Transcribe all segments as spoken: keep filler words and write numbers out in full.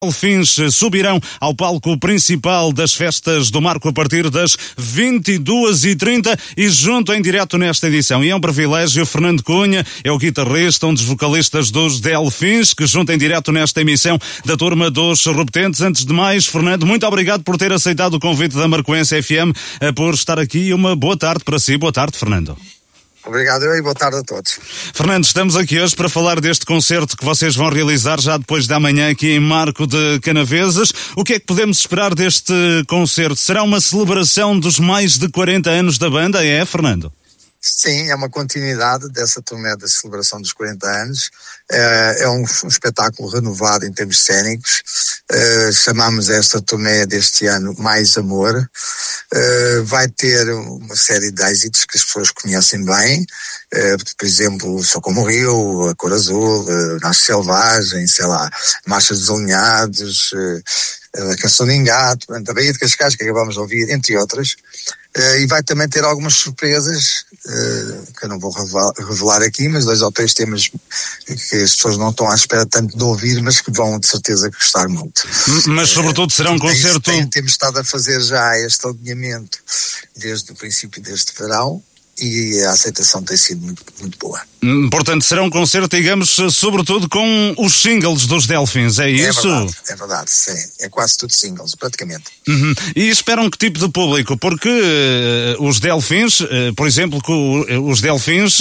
Delfins subirão ao palco principal das festas do Marco a partir das vinte e duas e trinta e junto em direto nesta edição. E é um privilégio, Fernando Cunha é o guitarrista, um dos vocalistas dos Delfins, que junto em direto nesta emissão da turma dos Repetentes. Antes de mais, Fernando, muito obrigado por ter aceitado o convite da Marcoense F M, por estar aqui, e uma boa tarde para si. Boa tarde, Fernando. Obrigado e boa tarde a todos. Fernando, estamos aqui hoje para falar deste concerto que vocês vão realizar já depois da manhã aqui em Marco de Canaveses. O que é que podemos esperar deste concerto? Será uma celebração dos mais de quarenta anos da banda, é, Fernando? Sim, é uma continuidade dessa turnê da celebração dos quarenta anos. É um, um espetáculo renovado em termos cênicos. Uh, chamamos esta turnê deste ano Mais Amor. Uh, vai ter uma série de êxitos que as pessoas conhecem bem. Uh, por exemplo, Só Como o Rio, A Cor Azul, uh, Nasce Selvagem, sei lá, Marchas dos Alinhados, uh, A Canção de Engato, A Baía de Cascais, que acabamos de ouvir, entre outras. Uh, e vai também ter algumas surpresas, uh, que eu não vou revelar, revelar aqui, mas dois ou três temas que as pessoas não estão à espera tanto de ouvir, mas que vão de certeza gostar muito. Mas sobretudo será um uh, concerto... Tem, temos estado a fazer já este alinhamento desde o princípio deste verão e a aceitação tem sido muito, muito boa. Portanto, será um concerto, digamos, sobretudo com os singles dos Delfins, é isso? É verdade, é verdade, sim. É quase tudo singles, praticamente. Uhum. E esperam que tipo de público? Porque uh, os Delfins, uh, por exemplo, com uh, os Delfins,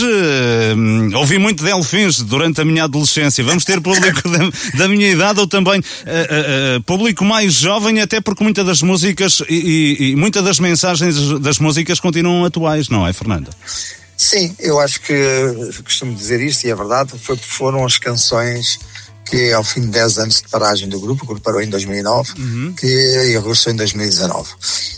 uh, ouvi muito Delfins durante a minha adolescência. Vamos ter público da, da minha idade ou também uh, uh, uh, público mais jovem, até porque muitas das músicas e, e, e muitas das mensagens das músicas continuam atuais, não é, Fernando? Sim, eu acho que costumo dizer isto e é verdade, foi, foram as canções que ao fim de dez anos de paragem do grupo, o grupo parou em dois mil e nove, uhum. que regressou em dois mil e dezanove,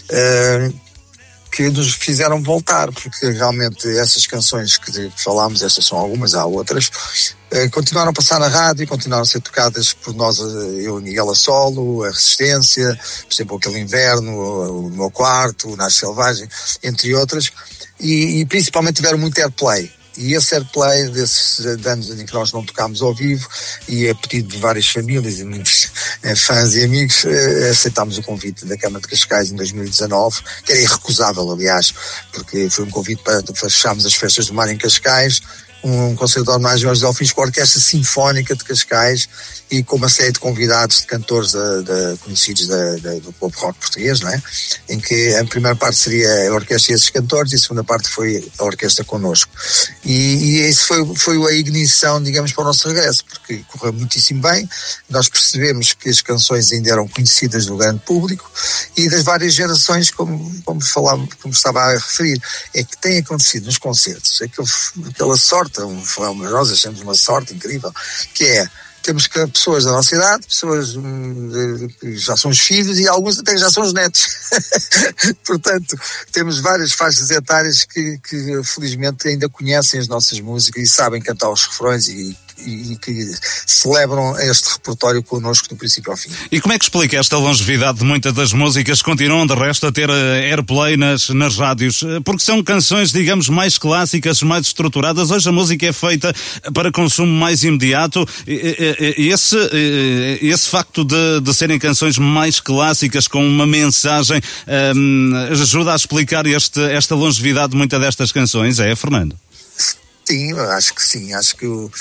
uh, que nos fizeram voltar, porque realmente essas canções que falámos, essas são algumas, há outras, uh, continuaram a passar na rádio, continuaram a ser tocadas por nós, eu e Miguel a solo, a Resistência, por exemplo, Aquele Inverno, o, o Meu Quarto, o Nasce Selvagem, entre outras. E, e principalmente tiveram muito airplay. E esse airplay desses anos em que nós não tocámos ao vivo, e a pedido de várias famílias e muitos eh, fãs e amigos, eh, aceitámos o convite da Câmara de Cascais em dois mil e dezanove, que era irrecusável, aliás, porque foi um convite para, para fecharmos as festas do mar em Cascais, um concerto de homenagem aos Delfins com a Orquestra Sinfónica de Cascais e com uma série de convidados de cantores da, da, conhecidos da, da, do pop rock português, não é? Em que a primeira parte seria a orquestra e esses cantores e a segunda parte foi a orquestra connosco. E, e isso foi, foi a ignição, digamos, para o nosso regresso, porque correu muitíssimo bem. Nós percebemos que as canções ainda eram conhecidas do grande público e das várias gerações, como, como, falava, como estava a referir, é que tem acontecido nos concertos, aquele, aquela sorte, um, nós achamos uma sorte incrível, que é, temos que pessoas da nossa idade, pessoas hum, que já são os filhos e alguns até já são os netos. Portanto, temos várias faixas etárias que, que felizmente ainda conhecem as nossas músicas e sabem cantar os refrões e e que celebram este repertório connosco do princípio ao fim. E como é que explica esta longevidade de muitas das músicas que continuam de resto a ter airplay nas, nas rádios? Porque são canções, digamos, mais clássicas, mais estruturadas. Hoje a música é feita para consumo mais imediato e esse, esse facto de, de serem canções mais clássicas com uma mensagem um, ajuda a explicar este, esta longevidade de muitas destas canções, é, Fernando? Sim, acho que sim, acho que o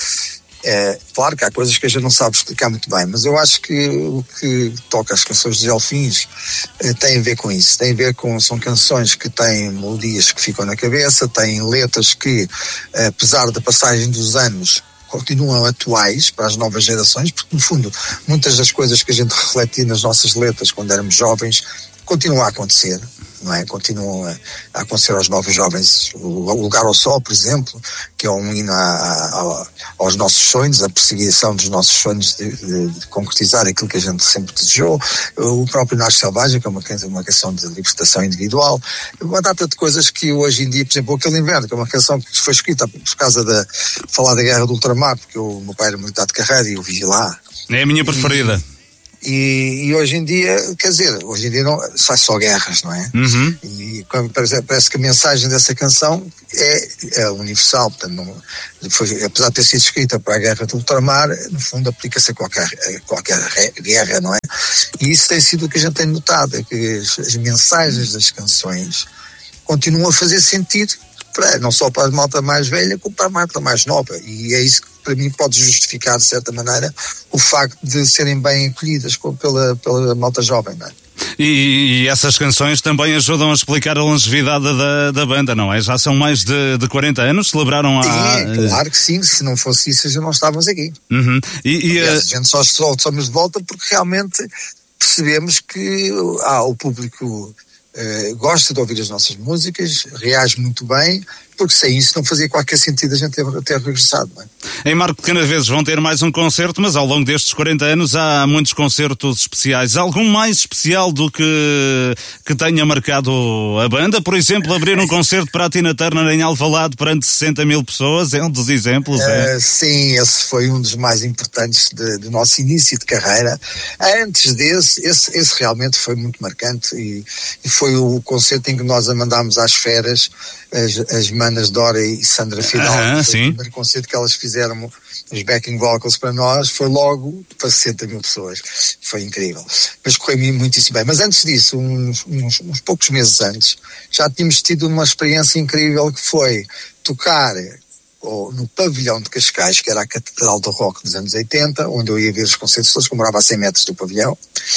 É, claro que há coisas que a gente não sabe explicar muito bem, mas eu acho que o que toca as canções dos Delfins eh, tem a ver com isso, tem a ver com, são canções que têm melodias que ficam na cabeça, têm letras que, eh, apesar da passagem dos anos, continuam atuais para as novas gerações, porque no fundo muitas das coisas que a gente refletia nas nossas letras quando éramos jovens continuam a acontecer, não é? Continuam a, a acontecer aos novos jovens. O, o Lugar ao Sol, por exemplo, que é um hino a, a, aos nossos sonhos, a perseguição dos nossos sonhos de, de, de concretizar aquilo que a gente sempre desejou. O próprio Nasce Selvagem, que é uma, uma canção de libertação individual. Uma data de coisas que hoje em dia, por exemplo, Aquele Inverno, que é uma canção que foi escrita por causa de falar da guerra do ultramar, porque o meu pai era militar de carreira e eu vivi lá. É a minha preferida. E, E, e hoje em dia, quer dizer, hoje em dia não sai só guerras, não é? Uhum. E parece, parece que a mensagem dessa canção é, é universal, portanto, não, foi, apesar de ter sido escrita para a guerra do ultramar, no fundo aplica-se a qualquer, a qualquer guerra, não é? E isso tem sido o que a gente tem notado, é que as, as mensagens das canções continuam a fazer sentido, para, não só para a malta mais velha, como para a malta mais nova, e é isso que para mim pode justificar, de certa maneira, o facto de serem bem acolhidas pela, pela malta jovem, não é? E, e essas canções também ajudam a explicar a longevidade da, da banda, não é? Já são mais de, de quarenta anos, celebraram a... É, claro que sim, se não fosse isso já não estávamos aqui. Uhum. E, e Aliás, a... a gente só, só somos de volta porque realmente percebemos que ah, o público eh, gosta de ouvir as nossas músicas, reage muito bem, porque sem isso não fazia qualquer sentido a gente ter, ter regressado, não é? Em Marco de Canaveses vão ter mais um concerto, mas ao longo destes quarenta anos há muitos concertos especiais. Algum mais especial do que, que tenha marcado a banda? Por exemplo, abrir um concerto para a Tina Turner em Alvalade perante sessenta mil pessoas, é um dos exemplos, é? Uh, sim, esse foi um dos mais importantes de, do nosso início de carreira. Antes desse, esse, esse realmente foi muito marcante e, e foi o concerto em que nós a mandámos às feras, as, as manas Dora e Sandra Fidal. Ah, foi sim. O primeiro concerto que elas fizeram, os backing vocals para nós, foi logo para sessenta mil pessoas. Foi incrível. Mas correu muitíssimo bem. Mas antes disso, uns, uns, uns poucos meses antes, já tínhamos tido uma experiência incrível que foi tocar ou, no pavilhão de Cascais, que era a Catedral do Rock dos anos oitenta, onde eu ia ver os concertos todos, que eu morava a cem metros do pavilhão,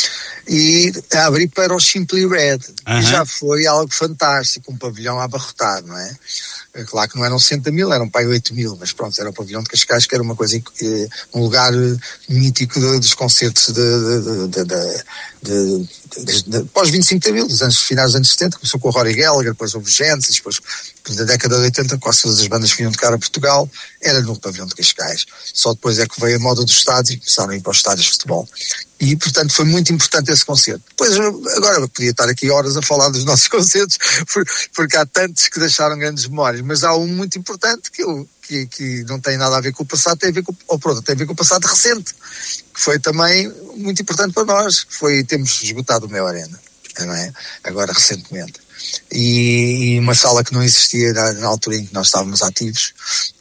e a abrir para o Simply Red. Uhum. E já foi algo fantástico, um pavilhão a abarrotar, não é? Claro que não eram sessenta mil, eram para aí oito mil, mas pronto, era o pavilhão de Cascais, que era uma coisa, um lugar mítico de, dos concertos de, de, de, de, de, de, de pós vinte e cinco de abril, dos anos finais dos anos setenta, começou com o Rory Gallagher, depois houve Genesis, depois da década de oitenta, quase todas as bandas que vinham tocar a Portugal, era no pavilhão de Cascais. Só depois é que veio a moda dos estádios e começaram a ir para os estádios de futebol. E, portanto, foi muito importante esse concerto. Depois, agora eu podia estar aqui horas a falar dos nossos concertos, porque há tantos que deixaram grandes memórias, mas há um muito importante que, eu, que, que não tem nada a ver com o passado, tem a ver com, ou pronto, tem a ver com o passado recente, que foi também muito importante para nós, que foi termos esgotado o Mel Arena, não é? Agora recentemente. E, e uma sala que não existia na, na altura em que nós estávamos ativos,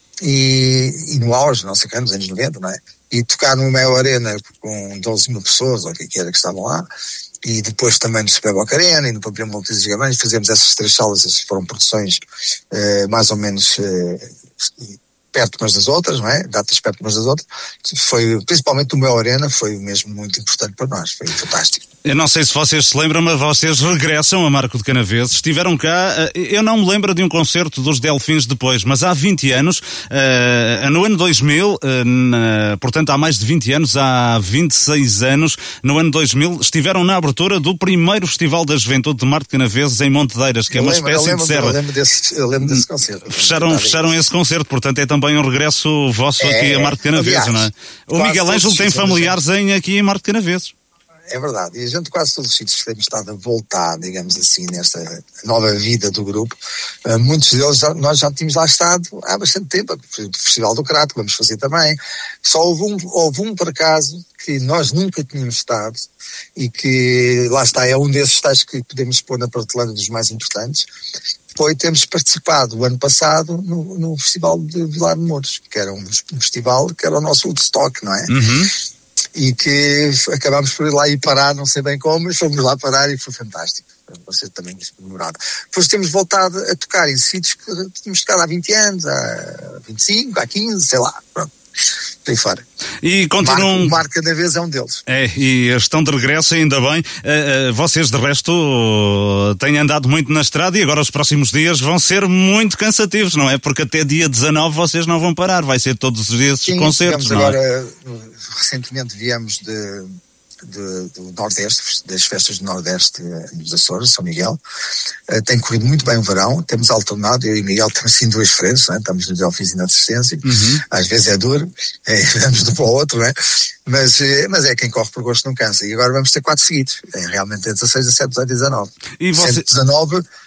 e, e no auge, não sei quando, nos anos noventa, não é? E tocar no Mel Arena com doze mil pessoas, ou o que era que estavam lá, e depois também no Super Boca Arena e no Pavilhão Maltese de Guimarães, fazemos essas três salas, essas foram produções eh, mais ou menos eh, perto umas das outras, não é? Datas perto umas das outras. Foi, principalmente o Mel Arena, foi mesmo muito importante para nós, foi fantástico. Eu não sei se vocês se lembram, mas vocês regressam a Marco de Canaveses. Estiveram cá, eu não me lembro de um concerto dos Delfins depois, mas há vinte anos, no ano dois mil, portanto há mais de vinte anos, há vinte e seis anos, no ano dois mil, estiveram na abertura do primeiro Festival da Juventude de Marco de Canaveses em Montedeiras, que é uma lembro, espécie lembro, de serra. Eu lembro desse, eu lembro desse concerto. Fecharam, fecharam esse concerto, portanto é também um regresso vosso é, aqui a Marco de Canaveses, não é? O Miguel Ângelo tem familiares em, aqui em Marco de Canaveses. É verdade, e a gente quase todos os sítios que temos estado a voltar, digamos assim, nesta nova vida do grupo, uh, muitos deles já, nós já tínhamos lá estado há bastante tempo, o Festival do Crato, vamos fazer também, só houve um, houve um por acaso que nós nunca tínhamos estado e que, lá está, é um desses tais que podemos pôr na prateleira dos mais importantes, foi termos participado o ano passado no, no Festival de Vilar de Mouros, que era um, um festival que era o nosso Woodstock, não é? Uhum. E que acabámos por ir lá e parar, não sei bem como, mas fomos lá parar e foi fantástico. Foi também memorável. Depois temos voltado a tocar em sítios que tínhamos tocado há vinte anos, há vinte e cinco, há quinze, sei lá, pronto. Aí fora. E continuam... O Marco cada vez é um deles. É, e estão de regresso, ainda bem. Uh, uh, vocês, de resto, uh, têm andado muito na estrada e agora os próximos dias vão ser muito cansativos, não é? Porque até dia dezanove vocês não vão parar, vai ser todos os dias Sim, concertos, não agora, é? recentemente viemos de... De, do Nordeste, das festas do Nordeste dos Açores, São Miguel. Uh, tem corrido muito bem o verão, temos alternado, eu e Miguel temos assim duas frentes, não é? Estamos nos Delfins e na assistência, uhum. Às vezes é duro, é, vamos de um para o outro, não é? Mas, mas é quem corre por gosto não cansa, e agora vamos ter quatro seguidos, é realmente é dezasseis, dezessete, dezoito e dezanove. E você... dezanove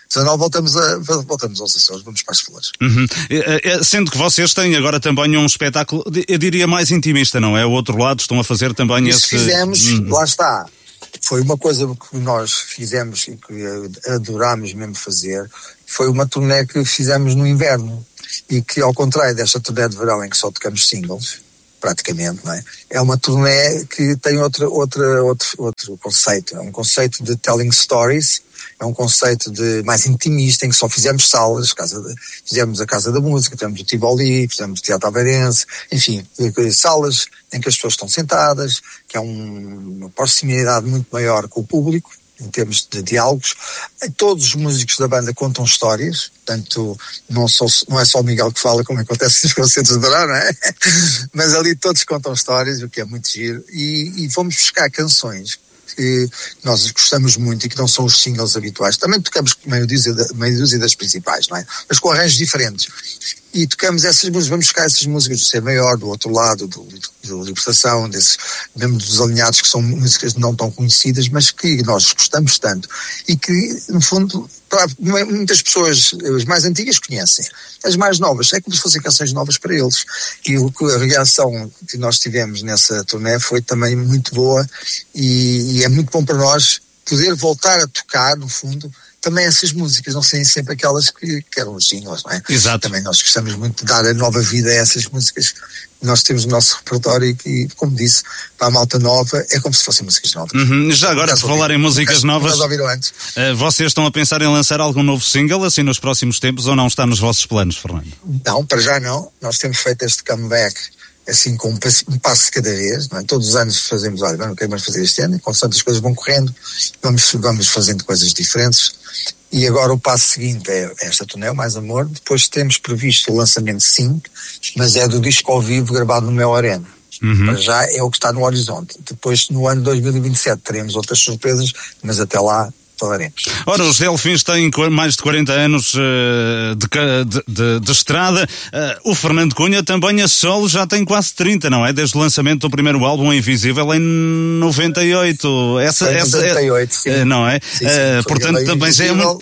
dezanove voltamos, a, voltamos aos Açores, vamos para as Flores. Uhum. Sendo que vocês têm agora também um espetáculo, eu diria mais intimista, não é? O outro lado estão a fazer também Isso esse... fizemos, uhum. Lá está. Foi uma coisa que nós fizemos e que adorámos mesmo fazer, foi uma turnê que fizemos no inverno e que, ao contrário desta turnê de verão em que só tocamos singles, praticamente, não é? É uma turnê que tem outra, outra, outro, outro conceito, é um conceito de telling stories, é um conceito de mais intimista, em que só fizemos salas, casa de, fizemos a Casa da Música, fizemos o Tivoli, fizemos o Teatro Aveirense, enfim, salas em que as pessoas estão sentadas, que há um, uma proximidade muito maior com o público, em termos de diálogos. Todos os músicos da banda contam histórias, portanto, não, só, não é só o Miguel que fala, como acontece nos concertos de verão, não é? Mas ali todos contam histórias, o que é muito giro, e, e fomos buscar canções que nós gostamos muito e que não são os singles habituais. Também tocamos meio dúzia, meio dúzia das principais, não é? Mas com arranjos diferentes. E tocamos essas músicas, vamos buscar essas músicas do Ser Maior, do Outro Lado, do, do Libertação, desses, mesmo dos Alinhados, que são músicas não tão conhecidas, mas que nós gostamos tanto. E que, no fundo, para muitas pessoas, as mais antigas, conhecem. As mais novas, é como se fossem canções novas para eles. E a reação que nós tivemos nessa turnê foi também muito boa e, e é muito bom para nós poder voltar a tocar, no fundo, também essas músicas, não serem sempre aquelas que, que eram os singles, não é? Exato. Também nós gostamos muito de dar a nova vida a essas músicas que nós temos no nosso repertório e que, como disse, para a malta nova é como se fossem músicas novas. Uhum. Já agora, por falar em músicas novas, nós ouviram antes. Uh, vocês estão a pensar em lançar algum novo single, assim, nos próximos tempos, ou não está nos vossos planos, Fernando? Não, para já não. Nós temos feito este comeback assim com um passo, um passo de cada vez, não é? Todos os anos fazemos, olha, não queremos fazer este ano, e constante as coisas vão correndo, vamos, vamos fazendo coisas diferentes, e agora o passo seguinte é esta turnê, o Mais Amor. Depois temos previsto o lançamento sim, mas é do disco ao vivo gravado no Mel Arena. Uhum. Para já é o que está no horizonte. Depois, no ano dois mil e vinte e sete, teremos outras surpresas, mas até lá falaremos. Ora, os Delfins têm mais de quarenta anos uh, de, de, de, de estrada. Uh, o Fernando Cunha também a solo já tem quase trinta, não é? Desde o lançamento do primeiro álbum Invisível em noventa e oito. Essa, em essa, noventa e oito, sim. Uh, não é? Sim, sim, uh, portanto, também já é muito...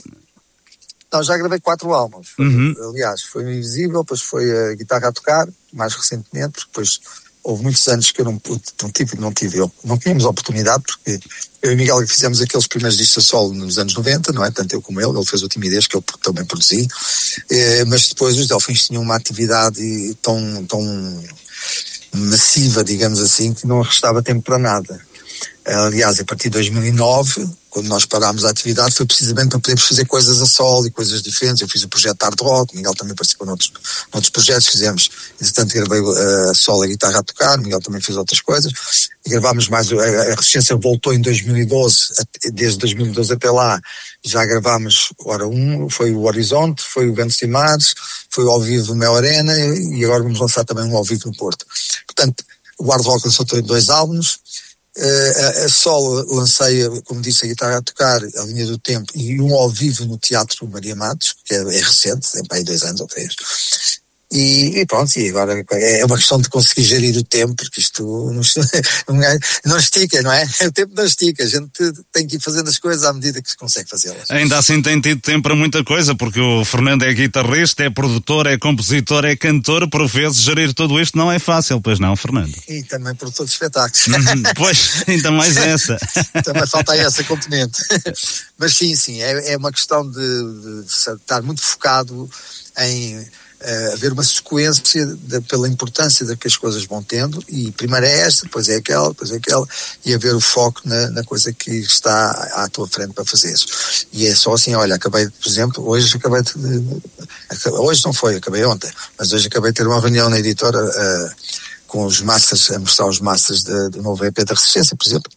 Não, já gravei quatro álbuns. Uhum. Aliás, foi o Invisível, depois foi a Guitarra a Tocar, mais recentemente, porque depois houve muitos anos que eu não, não tive, não tive, eu, não tínhamos oportunidade, porque eu e Miguel fizemos aqueles primeiros discos a solo nos anos noventa, não é? Tanto eu como ele, ele fez o Timidez, que eu também produzi, eh, mas depois os Delfins tinham uma atividade tão, tão massiva, digamos assim, que não restava tempo para nada. Aliás, a partir de dois mil e nove, quando nós parámos a atividade, foi precisamente para podermos fazer coisas a solo e coisas diferentes. Eu fiz o projeto Hard Rock, o Miguel também participou noutros, noutros projetos, fizemos, entretanto gravei a solo e a guitarra a tocar, o Miguel também fez outras coisas, e gravámos mais, a, a Resistência voltou em dois mil e doze, desde dois mil e doze até lá, já gravámos, ora um, foi o Horizonte, foi o Ventos e Mares, foi o ao vivo no Mel Arena, e agora vamos lançar também um ao vivo no Porto. Portanto, o Hard Rock lançou dois álbuns. Uh, a, a solo lancei, como disse, a Guitarra a Tocar, a Linha do Tempo, e um ao vivo no Teatro Maria Matos, que é, é recente, tem para aí dois anos ou três. E, e pronto, e agora é uma questão de conseguir gerir o tempo, porque isto não, não estica, não é? O tempo não estica, a gente tem que ir fazendo as coisas à medida que se consegue fazê-las. Ainda assim tem tido tempo para muita coisa, porque o Fernando é guitarrista, é produtor, é compositor, é cantor, por vezes gerir tudo isto não é fácil, pois não, Fernando? E também produtor de espetáculos. Pois, ainda mais essa. Também falta aí essa componente. Mas sim, sim, é, é uma questão de, de estar muito focado em Uh, haver uma sequência de, pela importância de que as coisas vão tendo, e primeiro é esta, depois é aquela, depois é aquela, e haver o foco na, na coisa que está à, à tua frente para fazer isso. E é só assim, olha, acabei, por exemplo, hoje acabei de, de hoje não foi, acabei ontem, mas hoje acabei de ter uma reunião na editora uh, com os masters, a mostrar os masters do novo E P da Resistência, por exemplo.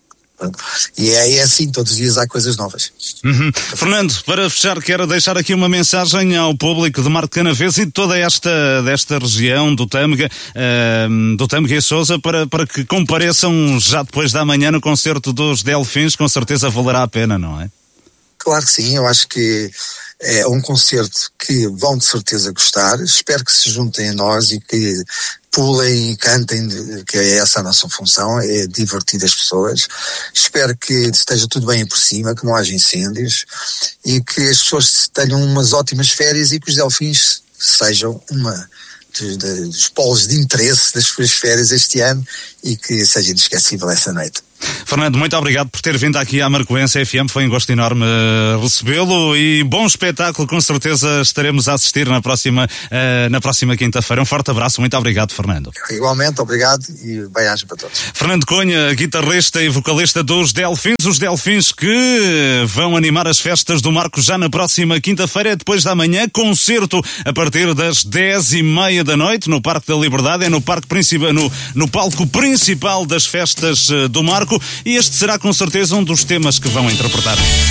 E é, é assim, todos os dias há coisas novas. Uhum. Fernando, para fechar, quero deixar aqui uma mensagem ao público de Marco de Canaveses e de toda esta desta região do Tâmega, uh, do Tâmega e Sousa, para, para que compareçam já depois da manhã no concerto dos Delfins. Com certeza valerá a pena, não é? Claro que sim, eu acho que é um concerto que vão de certeza gostar. Espero que se juntem a nós e que pulem e cantem, que é essa a nossa função, é divertir as pessoas. Espero que esteja tudo bem por cima, que não haja incêndios e que as pessoas tenham umas ótimas férias e que os Delfins sejam uma dos, dos polos de interesse das suas férias este ano e que seja inesquecível essa noite. Fernando, muito obrigado por ter vindo aqui à Marcoense F M, foi um gosto enorme recebê-lo e bom espetáculo, com certeza estaremos a assistir na próxima, uh, na próxima quinta-feira. Um forte abraço, muito obrigado, Fernando. Igualmente, obrigado e bem-aja para todos. Fernando Cunha, guitarrista e vocalista dos Delfins, os Delfins que vão animar as festas do Marco já na próxima quinta-feira, depois da manhã, concerto a partir das dez e meia da noite no Parque da Liberdade, é no, parque principal, no, no palco principal das festas do Marco. E este será com certeza um dos temas que vão interpretar.